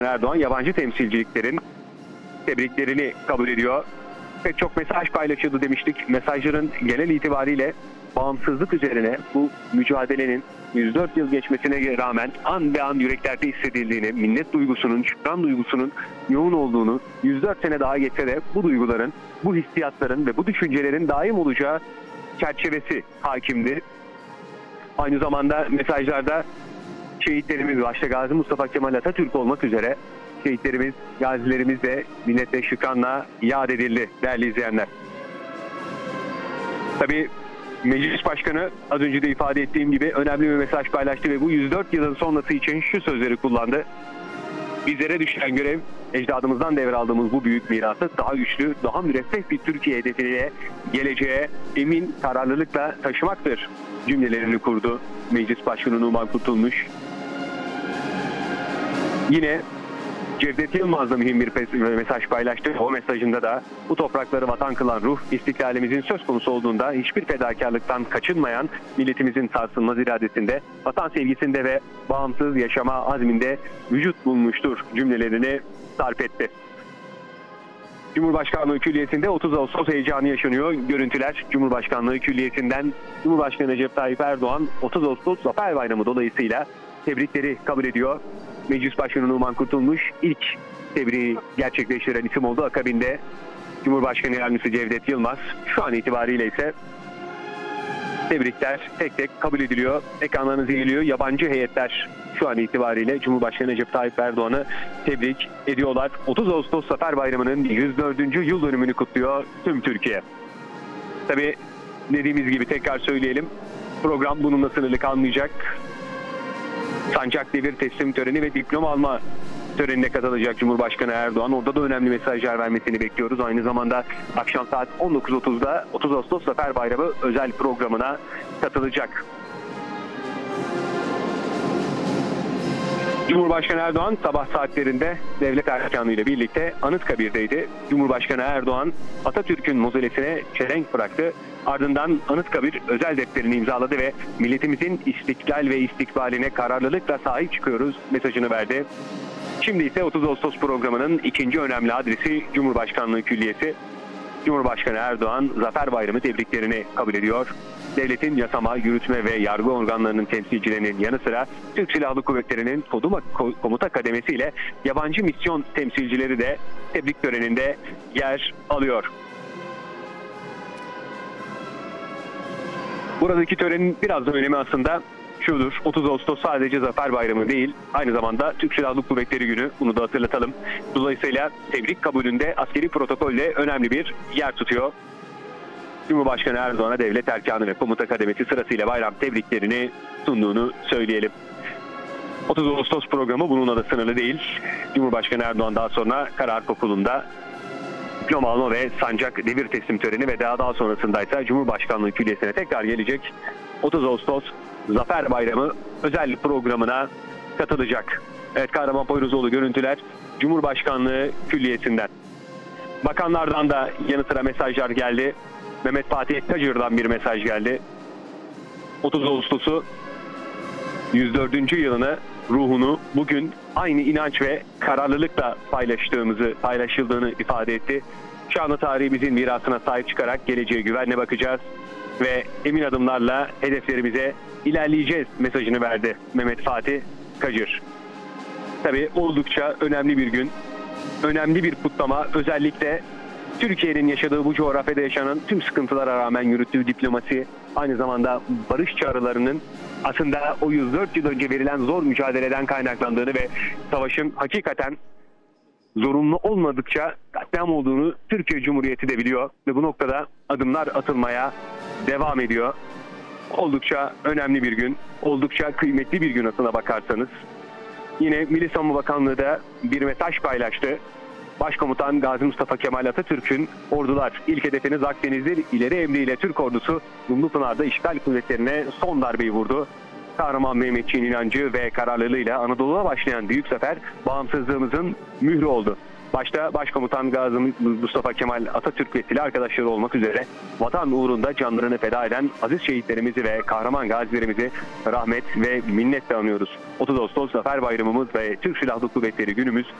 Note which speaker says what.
Speaker 1: Erdoğan yabancı temsilciliklerin tebriklerini kabul ediyor. Pek çok mesaj paylaşıldı demiştik. Mesajların genel itibariyle bağımsızlık üzerine bu mücadelenin 104 yıl geçmesine rağmen an be an yüreklerde hissedildiğini, minnet duygusunun, şükran duygusunun yoğun olduğunu, 104 sene daha geçse de bu duyguların, bu hissiyatların ve bu düşüncelerin daim olacağı çerçevesi hakimdi. Aynı zamanda mesajlarda şehitlerimiz, başta Gazi Mustafa Kemal Atatürk olmak üzere şehitlerimiz, gazilerimiz de minnet ve şükranla yad edildi değerli izleyenler. Tabii Meclis Başkanı az önce de ifade ettiğim gibi önemli bir mesaj paylaştı ve bu 104 yılın sonrası için şu sözleri kullandı. Bizlere düşen görev, ecdadımızdan devraldığımız bu büyük mirası daha güçlü, daha müreffeh bir Türkiye hedefiyle geleceğe emin kararlılıkla taşımaktır cümlelerini kurdu Meclis Başkanı Numan Kurtulmuş. Yine Cevdet Yılmaz da mühim bir mesaj paylaştı. O mesajında da bu toprakları vatan kılan ruh, istiklalimizin söz konusu olduğunda hiçbir fedakarlıktan kaçınmayan milletimizin sarsılmaz iradesinde, vatan sevgisinde ve bağımsız yaşama azminde vücut bulmuştur cümlelerini sarf etti. Cumhurbaşkanlığı Külliyesi'nde 30 Ağustos heyecanı yaşanıyor. Görüntüler Cumhurbaşkanlığı Külliyesi'nden Cumhurbaşkanı Recep Tayyip Erdoğan 30 Ağustos Zafer Bayramı dolayısıyla tebrikleri kabul ediyor. Meclis Başkanı Numan Kurtulmuş ilk tebriği gerçekleştiren isim oldu. Akabinde Cumhurbaşkanı Yardımcısı Cevdet Yılmaz. Şu an itibariyle ise tebrikler tek tek kabul ediliyor. Ekranlarınıza geliyor. Yabancı heyetler şu an itibariyle Cumhurbaşkanı Recep Tayyip Erdoğan'ı tebrik ediyorlar. 30 Ağustos Zafer Bayramı'nın 104. yıl dönümünü kutluyor tüm Türkiye. Tabii dediğimiz gibi tekrar söyleyelim. Program bununla sınırlı kalmayacak. Sancak devir teslim töreni ve diploma alma törenine katılacak Cumhurbaşkanı Erdoğan. Orada da önemli mesajlar vermesini bekliyoruz. Aynı zamanda akşam saat 19.30'da 30 Ağustos Zafer Bayramı özel programına katılacak. Cumhurbaşkanı Erdoğan sabah saatlerinde devlet erkanıyla birlikte Anıtkabir'deydi. Cumhurbaşkanı Erdoğan Atatürk'ün mozolesine çelenk bıraktı. Ardından Anıtkabir özel defterini imzaladı ve milletimizin istiklal ve istikbaline kararlılıkla sahip çıkıyoruz mesajını verdi. Şimdi ise 30 Ağustos programının ikinci önemli adresi Cumhurbaşkanlığı Külliyesi. Cumhurbaşkanı Erdoğan Zafer Bayramı tebriklerini kabul ediyor. Devletin yasama, yürütme ve yargı organlarının temsilcilerinin yanı sıra Türk Silahlı Kuvvetleri'nin komuta kademesiyle yabancı misyon temsilcileri de tebrik töreninde yer alıyor. Buradaki törenin biraz da önemi aslında şudur. 30 Ağustos sadece Zafer Bayramı değil, aynı zamanda Türk Silahlı Kuvvetleri Günü. Bunu da hatırlatalım. Dolayısıyla tebrik kabulünde askeri protokolle önemli bir yer tutuyor. Cumhurbaşkanı Erdoğan'a devlet erkanı ve komuta kademesi sırasıyla bayram tebriklerini sunduğunu söyleyelim. 30 Ağustos programı bununla da sınırlı değil. Cumhurbaşkanı Erdoğan daha sonra Karar Okulu'nda diploma alma ve sancak devir teslim töreni ve daha sonrasındaysa Cumhurbaşkanlığı Külliyesi'ne tekrar gelecek. 30 Ağustos Zafer Bayramı özel programına katılacak. Evet, Kahraman Poyrazoğlu görüntüler Cumhurbaşkanlığı Külliyesi'nden. Bakanlardan da yanı sıra mesajlar geldi. Mehmet Fatih Kacır'dan bir mesaj geldi. 30 Ağustos'u 104. yılını, ruhunu bugün aynı inanç ve kararlılıkla paylaşıldığını ifade etti. Şu anda tarihimizin mirasına sahip çıkarak geleceğe güvenle bakacağız ve emin adımlarla hedeflerimize ilerleyeceğiz mesajını verdi Mehmet Fatih Kacır. Tabii oldukça önemli bir gün, önemli bir kutlama. Özellikle Türkiye'nin yaşadığı bu coğrafyada yaşanan tüm sıkıntılara rağmen yürüttüğü diplomasi, aynı zamanda barış çağrılarının aslında o 104 yıl önce verilen zor mücadeleden kaynaklandığını ve savaşın hakikaten zorunlu olmadıkça katliam olduğunu Türkiye Cumhuriyeti de biliyor ve bu noktada adımlar atılmaya devam ediyor. Oldukça önemli bir gün, oldukça kıymetli bir gün aslına bakarsanız. Yine Milli Savunma Bakanlığı da bir mesaj paylaştı. Başkomutan Gazi Mustafa Kemal Atatürk'ün ordular ilk hedefiniz Akdeniz'dir ileri emriyle Türk ordusu Dumlupınar'da işgal kuvvetlerine son darbeyi vurdu. Kahraman Mehmetçiğin inancı ve kararlılığıyla Anadolu'ya başlayan büyük zafer bağımsızlığımızın mührü oldu. Başta Başkomutan Gazi Mustafa Kemal Atatürk ve silah arkadaşları olmak üzere vatan uğrunda canlarını feda eden aziz şehitlerimizi ve kahraman gazilerimizi rahmet ve minnetle anıyoruz. 30 Ağustos Zafer Bayramımız ve Türk Silahlı Kuvvetleri günümüz